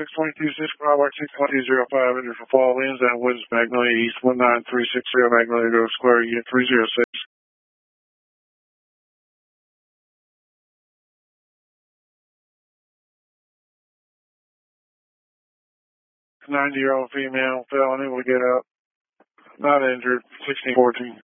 622-6, Bravo 62205, enter for fall winds and winds Magnolia East 19360, Magnolia Grove Square, unit 306. 90-year-old female, fell unable to get up, not injured, 1614.